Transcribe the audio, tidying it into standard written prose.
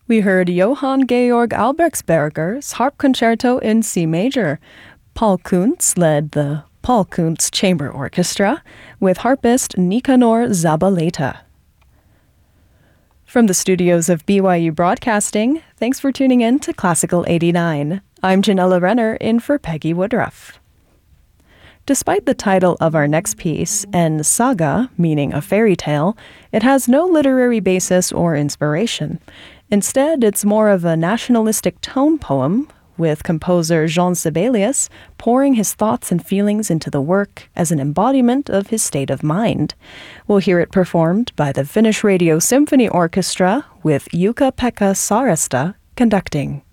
We heard Johann Georg Albrechtsberger's Harp Concerto in C major. Paul Kuntz led the Paul Kuntz Chamber Orchestra with harpist Nicanor Zabaleta. From the studios of BYU Broadcasting, thanks for tuning in to Classical 89. I'm Janella Renner in for Peggy Woodruff. Despite the title of our next piece, En Saga, meaning a fairy tale, it has no literary basis or inspiration. Instead, it's more of a nationalistic tone poem, with composer Jean Sibelius pouring his thoughts and feelings into the work as an embodiment of his state of mind. We'll hear it performed by the Finnish Radio Symphony Orchestra with Jukka-Pekka Saaresta conducting.